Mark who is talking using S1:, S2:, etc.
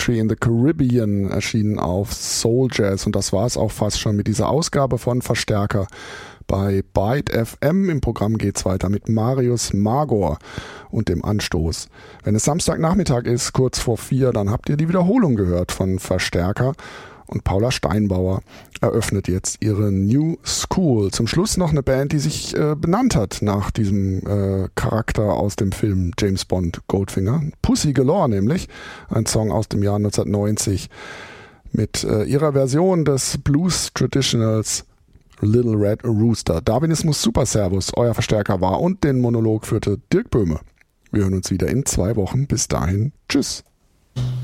S1: Country in the Caribbean, erschienen auf Soul Jazz. Und das war es auch fast schon mit dieser Ausgabe von Verstärker bei Byte FM. Im Programm geht's weiter mit Marius Magor und dem Anstoß. Wenn es Samstagnachmittag ist, kurz vor 4, dann habt ihr die Wiederholung gehört von Verstärker. Und Paula Steinbauer eröffnet jetzt ihre New School. Zum Schluss noch eine Band, die sich benannt hat nach diesem Charakter aus dem Film James Bond Goldfinger. Pussy Galore nämlich, ein Song aus dem Jahr 1990 mit ihrer Version des Blues Traditionals Little Red Rooster. Darwinismus Super Servus, euer Verstärker war, und den Monolog führte Dirk Böhme. Wir hören uns wieder in 2 Wochen. Bis dahin, tschüss.